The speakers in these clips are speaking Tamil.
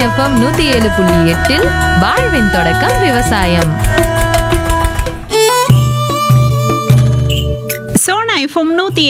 எஃப்எம் 107.8 வாழ்வின் தொடக்கம் விவசாயம். சோனா எஃப்எம்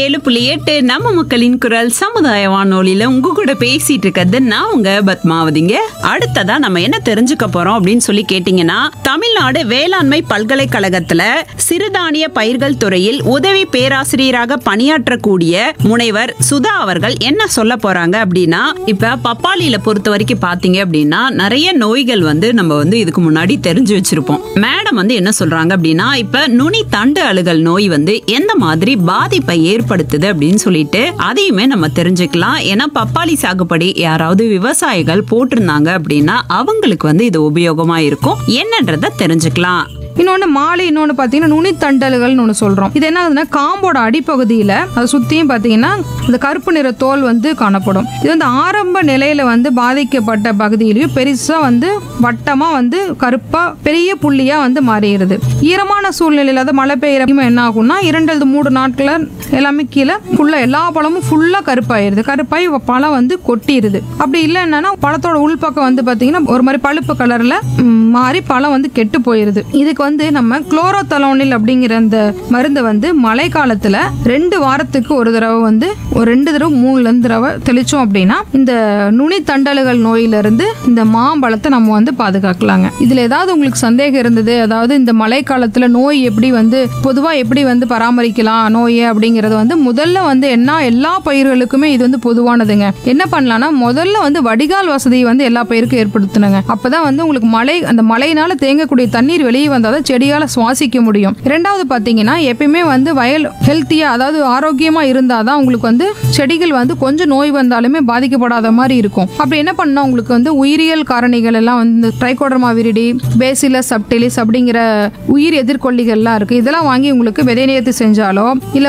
107.8 நம்ம மக்களின் குரல் சமுதாய வானொலியில உங்க கூட பேசிட்டு இருக்கிறது நான் உங்க பத்மாவதிங்க. அடுத்ததா நம்ம என்ன தெரிஞ்சுக்க போறோம் அப்படின்னு சொல்லி கேட்டீங்கன்னா, தமிழ்நாடு வேளாண்மை பல்கலைக்கழகத்துல சிறுதானிய பயிர்கள் துறையில் உதவி பேராசிரியராக பணியாற்றக்கூடிய முனைவர் சுதா அவர்கள் என்ன சொல்ல போறாங்க அப்படின்னா, இப்ப பப்பாளியில பொறுத்த வரைக்கும் பாத்தீங்க அப்படின்னா நிறைய நோய்கள் நம்ம இதுக்கு முன்னாடி தெரிஞ்சு வச்சிருப்போம். மேடம் என்ன சொல்றாங்க அப்படின்னா, இப்ப நுனி தண்டு அழுகல் நோய் எந்த மாதிரி பாதிப்பை ஏற்படுத்துது அப்படின்னு சொல்லிட்டு அதையுமே நம்ம தெரிஞ்சுக்கலாம். ஏன்னா பப்பாளி சாகுபடி யாராவது விவசாயிகள் போட்டிருந்தாங்க அப்படின்னா அவங்களுக்கு இது உபயோகமா இருக்கும். என்னன்றத தெரிஞ்சுக்கலாம். இன்னொன்று மாலை, இன்னொன்று பார்த்தீங்கன்னா நுனித்தண்டல்கள்னு ஒன்று சொல்கிறோம். இது என்ன ஆகுதுன்னா, காம்போட அடிப்பகுதியில் அதை சுற்றியும் பார்த்தீங்கன்னா இந்த கருப்பு நிற தோல் காணப்படும். இது ஆரம்ப நிலையில் பாதிக்கப்பட்ட பகுதியிலையும் பெருசாக வட்டமாக கருப்பாக பெரிய புள்ளியாக மாறிடுது. ஈரமான சூழ்நிலையில் அது மழை பெய்யறப்ப என்ன ஆகும்னா 2-3 நாட்கள் எல்லாமே கீழே ஃபுல்லாக எல்லா பழமும் ஃபுல்லாக கருப்பாயிருது. கருப்பாகி பழம் கொட்டிடுது. அப்படி இல்லை என்னன்னா பழத்தோட உள்பக்கம் பார்த்தீங்கன்னா ஒரு மாதிரி பழுப்பு கலரில் மாறி பழம் கெட்டு போயிருது. இதுக்கு நம்ம குளோரோதலோனில் அப்படிங்கிற அந்த மருந்தை மழை காலத்துல 2 வாரத்துக்கு ஒரு தடவை ஒரு 2 தடவை 3 தடவை தெளிச்சோம் அப்படின்னா இந்த நுனி தண்டல்கள் நோயிலிருந்து இந்த மாம்பழத்தை நம்ம பாதுகாக்கலாங்க. இதுல ஏதாவது உங்களுக்கு சந்தேகம் இருந்தது, அதாவது இந்த மழை காலத்துல நோய் எப்படி பொதுவா எப்படி பராமரிக்கலாம் நோயை அப்படிங்கறது முதல்ல என்ன எல்லா பயிர்களுக்குமே இது பொதுவானதுங்க. என்ன பண்ணலாம்னா முதல்ல வடிகால் வசதி எல்லா பயிருக்கும் ஏற்படுத்தணுங்க. அப்பதான் உங்களுக்கு அந்த மழையினால தேங்கக்கூடிய தண்ணீர் வெளியே வந்தாதான் செடியால சுவாசிக்க முடியும். இரண்டாவது பாத்தீங்கன்னா எப்பயுமே வயல் ஹெல்த்தியா, அதாவது ஆரோக்கியமா இருந்தாதான் உங்களுக்கு செடிகள் கொஞ்சம் நோய் வந்தாலுமே பாதிக்கப்படாத மாதிரி இருக்கும். அப்படி என்ன பண்ணா உங்களுக்கு உயிரியல் காரணிகள் எல்லாம் ட்ரைகோடர்மா விரிடி, பேசிலஸ் சப்டிலிஸ் அப்படிங்கிற உயிர் எதிர்கொல்லிகள்லாம் இருக்கு. இதெல்லாம் வாங்கி உங்களுக்கு விதை நேர்த்தி செஞ்சாலோ இல்ல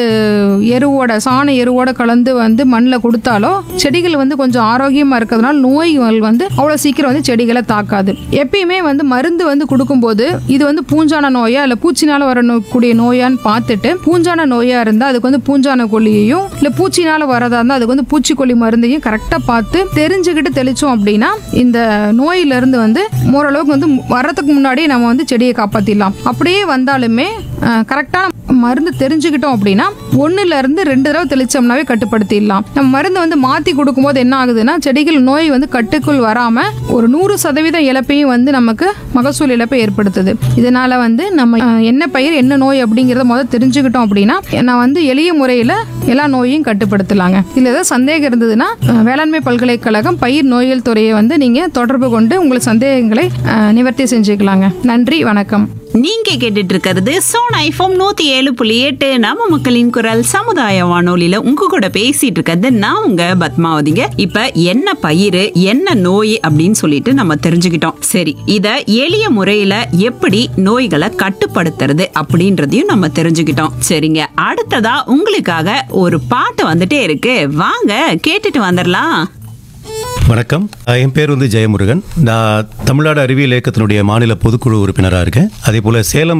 எருவோட சாண எருவோட கலந்து மண்ணில் கொடுத்தாலோ செடிகள் கொஞ்சம் ஆரோக்கியமா இருக்கிறதுனால நோய்கள் அவ்வளவு சீக்கிரம் செடிகளை தாக்காது. எப்பயுமே மருந்து கொடுக்கும்போது இது பூஞ்சான நோயா இல்ல பூச்சினால வரக்கூடிய நோயான்னு பார்த்துட்டு, பூஞ்சான நோயா இருந்தா அதுக்கு பூஞ்சான கொல்லியையும் இல்ல பூச்சினால வரதா இருந்தா அதுக்கு பூச்சிக்கொல்லி மருந்தையும் கரெக்டா பார்த்து தெரிஞ்சுக்கிட்டு தெளிச்சோம் அப்படின்னா இந்த நோயில இருந்து ஓரளவுக்கு வர்றதுக்கு முன்னாடி நம்ம செடியை காப்பாத்திடலாம். அப்படியே வந்தாலுமே கரெக்டான மருந்து தெரிஞ்சுக்கிட்டோம் அப்படின்னா 1-2 தடவை தெளிச்சோம்னாவே கட்டுப்படுத்திடலாம். நம்ம மருந்து மாத்தி கொடுக்கும்போது என்ன ஆகுதுன்னா செடிகள் நோய் கட்டுக்குள் வராம ஒரு 100% இழப்பையும் நமக்கு மகசூல் இழப்பை ஏற்படுத்துது. இதனால நம்ம என்ன பயிர் என்ன நோய் அப்படிங்கறத முதல்ல தெரிஞ்சுக்கிட்டோம் அப்படின்னா நான் எளிய முறையில எல்லா நோயையும் கட்டுப்படுத்தலாங்க. இதுல ஏதாவது சந்தேகம் இருந்ததுன்னா வேளாண்மை பல்கலைக்கழகம் பயிர் நோயியல் துறையை நீங்க தொடர்பு கொண்டு உங்கள் சந்தேகங்களை நிவர்த்தி செஞ்சுக்கலாங்க. நன்றி, வணக்கம். நீங்க கேட்டுட்டு இருக்கிறது சோனா எஃப்எம் 107.8 நம்ம மக்களின் குரல் சமுதாய வானொலியில உங்க கூட பேசிட்டு இருக்கிறது நான் உங்க பத்மாவதிங்க. இப்ப என்ன பயிர் என்ன நோய் அப்படின்னு சொல்லிட்டு நம்ம தெரிஞ்சுக்கிட்டோம். சரி, இத எளிய முறையில எப்படி நோய்களை கட்டுப்படுத்துறது அப்படின்றதையும் நம்ம தெரிஞ்சுக்கிட்டோம். சரிங்க, அடுத்ததா உங்களுக்காக ஒரு பாட்டு வந்துட்டே இருக்கு, வாங்க கேட்டுட்டு வந்துடலாம். வணக்கம், என் பேர் ஜெயமுருகன். நான் தமிழ்நாடு அறிவியல் இயக்கத்தினுடைய மாநில பொதுக்குழு உறுப்பினராக இருக்கேன். அதே போல் சேலம்